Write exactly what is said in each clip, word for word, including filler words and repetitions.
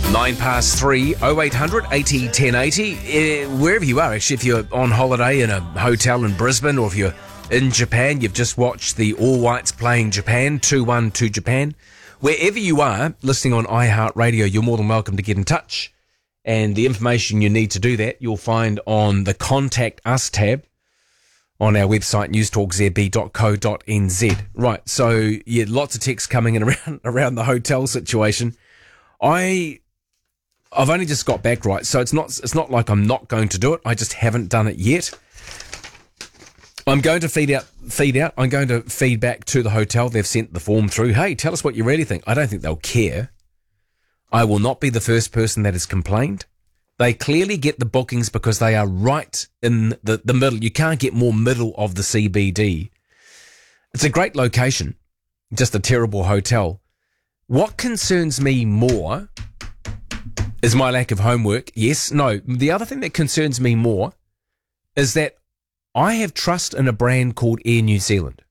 Nine past three, oh eight hundred eighty ten eighty. Uh, wherever you are, actually, if you're on holiday in a hotel in Brisbane or if you're in Japan, you've just watched the All Whites playing Japan, two one to Japan. Wherever you are, listening on iHeartRadio, you're more than welcome to get in touch. And the information you need to do that, you'll find on the Contact Us tab on our website, newstalk z b dot co dot n z. Right, so yeah, lots of texts coming in around around the hotel situation. I... I've only just got back, right, so it's not it's not like I'm not going to do it. I just haven't done it yet. I'm going to feed out, feed out. I'm going to feed back to the hotel. They've sent the form through. Hey, tell us what you really think. I don't think they'll care. I will not be the first person that has complained. They clearly get the bookings because they are right in the, the middle. You can't get more middle of the C B D. It's a great location, just a terrible hotel. What concerns me more is my lack of homework. Yes, no. The other thing that concerns me more is that I have trust in a brand called Air New Zealand.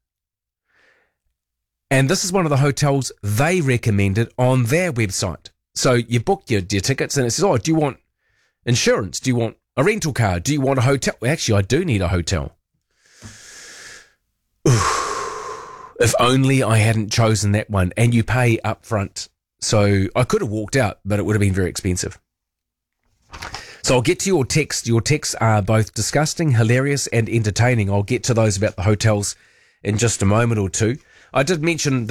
And this is one of the hotels they recommended on their website. So you book your, your tickets and it says, oh, do you want insurance? Do you want a rental car? Do you want a hotel? Well, actually, I do need a hotel. If only I hadn't chosen that one. And you pay up front. So I could have walked out, but it would have been very expensive. So I'll get to your text. Your texts are both disgusting, hilarious, and entertaining. I'll get to those about the hotels in just a moment or two. I did mention